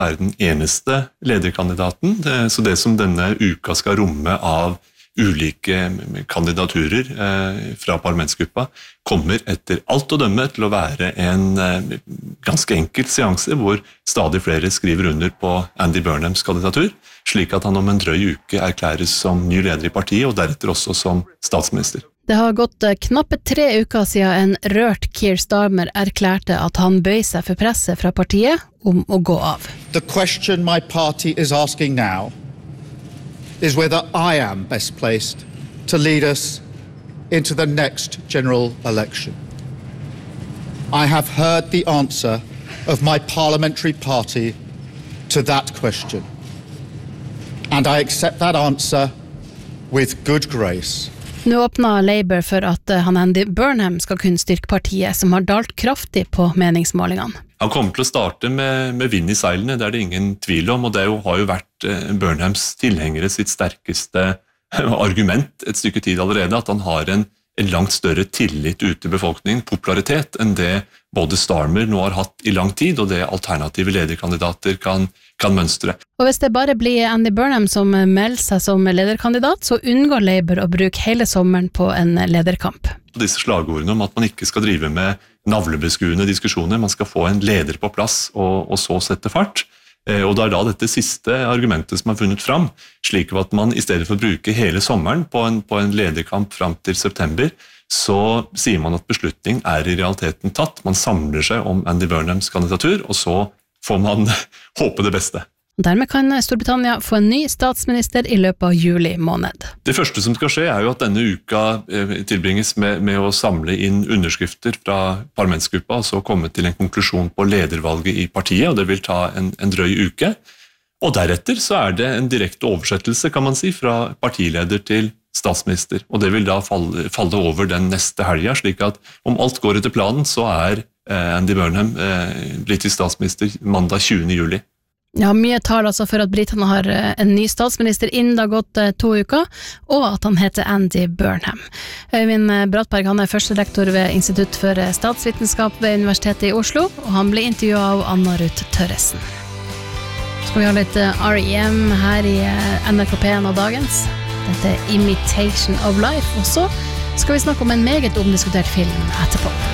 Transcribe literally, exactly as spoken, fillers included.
være den eneste lederkandidaten. Så det som denne uka skal romme av ulike kandidaturer fra parlamentsgruppa, kommer etter alt å dømme til å være en ganske enkel seanse, hvor stadig flere skriver under på Andy Burnhams kandidatur, slik at han om en drøy uke erklæres som ny leder i partiet, og deretter også som statsminister. Det har gått knappe tre uker siden en rørt Keir Starmer erklærte at han bøy seg for presset fra partiet om å gå av. The question my party is asking now is whether I am best placed to lead us into the next general election. I have heard the answer of my parliamentary party to that question, and I accept that answer with good grace. Nå åpner Labour for at han Andy Burnham skal kunne styrke partiet, som har dalt kraftig på meningsmålingene. Han kommer til å starte med, med vind i seilene, det er det ingen tvil om, og det jo, har jo vært Burnhams tilhengere sitt sterkeste argument et stykke tid allerede, at han har en, en langt større tillit ute i befolkningen, popularitet, enn det både Starmer nå har hatt i lang tid, og det alternative lederkandidater kan, kan mønstre. Og hvis det bare blir Andy Burnham som melder seg som lederkandidat, så unngår Labour å bruke hele sommeren på en lederkamp. Disse slagordene om at man ikke skal drive med navlebeskuende diskusjoner, man skal få en leder på plass og, og så sette fart. Eh, og det er da dette siste argumentet som er funnet fram, slik at man i stedet for å bruke hele sommeren på en, på en lederkamp fram til september, så sier man at beslutning er i realiteten tatt. Man samler seg om Andy Burnhams kandidatur, og så får man håpe det beste. Dermed kan Storbritannia få en ny statsminister i løpet av juli måned. Det første som skal skje er jo at denne uka tilbringes med, med å samle inn underskrifter fra parlamentsgruppa, og så komme til en konklusjon på ledervalget i partiet, og det vil ta en, en drøy uke. Og deretter så er det en direkte oversettelse, kan man si, fra partileder til statsminister, og det vil da falle, falle over den neste helga, slik at om alt går etter planen, så er eh, Andy Burnham eh, britisk statsminister mandag tjuende juli. Ja, mye tar altså for at britene har en ny statsminister innen det har gått to uker, og at han heter Andy Burnham. Øyvind Brattberg, han er første lektor ved Institutt for statsvitenskap ved Universitetet i Oslo, og han ble intervjuet av Anna Ruth Tørresen. Skal vi ha litt R E M her i N R K P en av dagens? Dette er Imitation of Life, og så skal vi snakke om en meget omdiskutert film etterpå.